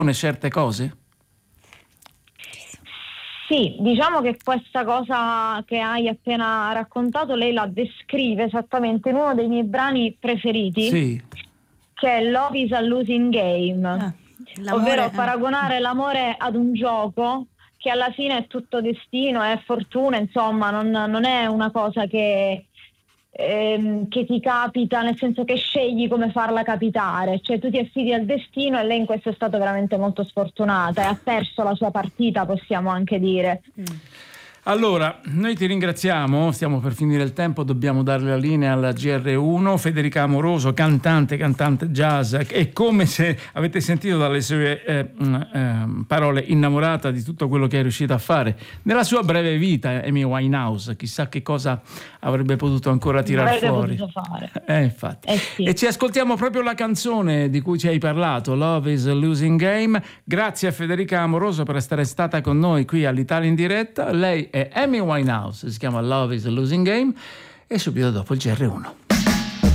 certe cose? Sì, diciamo che questa cosa che hai appena raccontato lei la descrive esattamente in uno dei miei brani preferiti, Sì. che è Love is a Losing Game, ovvero paragonare l'amore ad un gioco che alla fine è tutto destino, è fortuna, insomma, non è una cosa che ti capita, nel senso che scegli come farla capitare, cioè tu ti affidi al destino e lei in questo è stata veramente molto sfortunata e ha perso la sua partita, possiamo anche dire. Allora, noi ti ringraziamo, stiamo per finire il tempo, dobbiamo dare la linea alla GR1. Federica Amoroso, cantante jazz, e come se avete sentito dalle sue parole, innamorata di tutto quello che è riuscita a fare nella sua breve vita. Amy Winehouse, chissà che cosa avrebbe potuto ancora tirar fuori. Fare. Infatti. Sì. E ci ascoltiamo proprio la canzone di cui ci hai parlato, Love is a Losing Game. Grazie a Federica Amoroso per essere stata con noi qui all'Italia in diretta. Lei è Amy Winehouse, si chiama Love is a Losing Game, e subito dopo il GR1.